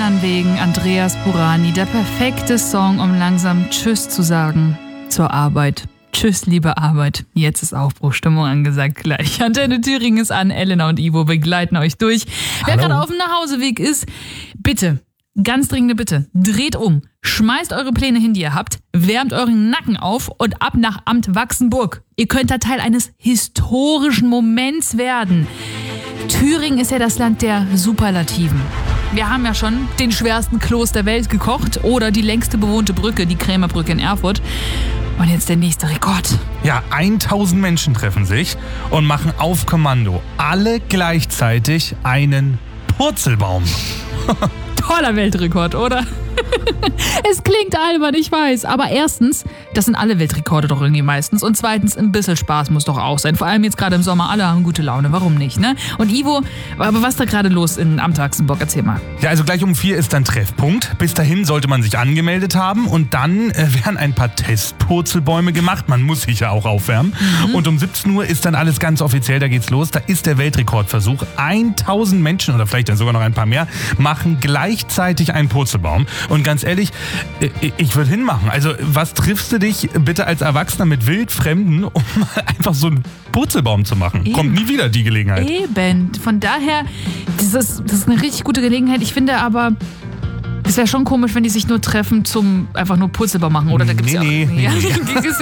wegen Andreas Burani. Der perfekte Song, um langsam Tschüss zu sagen zur Arbeit. Tschüss, liebe Arbeit. Jetzt ist Aufbruchstimmung angesagt gleich. Antenne Thüringen ist an. Elena und Ivo begleiten euch durch. Wer gerade auf dem Nachhauseweg ist, bitte, ganz dringende Bitte, dreht um. Schmeißt eure Pläne hin, die ihr habt, wärmt euren Nacken auf und ab nach Amt Wachsenburg. Ihr könnt da Teil eines historischen Moments werden. Thüringen ist ja das Land der Superlativen. Wir haben ja schon den schwersten Kloß der Welt gekocht oder die längste bewohnte Brücke, die Krämerbrücke in Erfurt. Und jetzt der nächste Rekord. Ja, 1000 Menschen treffen sich und machen auf Kommando alle gleichzeitig einen Purzelbaum. Toller Weltrekord, oder? Es klingt albern, ich weiß. Aber erstens, das sind alle Weltrekorde doch irgendwie meistens. Und zweitens, ein bisschen Spaß muss doch auch sein. Vor allem jetzt gerade im Sommer, alle haben gute Laune. Warum nicht, ne? Und Ivo, aber was ist da gerade los in Amt Wachsenburg? Erzähl mal. Ja, also gleich um 4 ist dann Treffpunkt. Bis dahin sollte man sich angemeldet haben und dann werden ein paar Testpurzelbäume gemacht. Man muss sich ja auch aufwärmen. Und um 17 Uhr ist dann alles ganz offiziell, da geht's los. Da ist der Weltrekordversuch. 1000 Menschen oder vielleicht dann sogar noch ein paar mehr machen gleichzeitig einen Purzelbaum. Und ganz ehrlich, ich würde hinmachen. Also was triffst du dich bitte als Erwachsener mit Wildfremden, um mal einfach so einen Purzelbaum zu machen? Eben. Kommt nie wieder die Gelegenheit. Eben. Von daher, das ist eine richtig gute Gelegenheit. Ich finde aber, es wäre schon komisch, wenn die sich nur treffen zum einfach nur Purzelbaum machen, oder? Da gibt's Nee. Ja,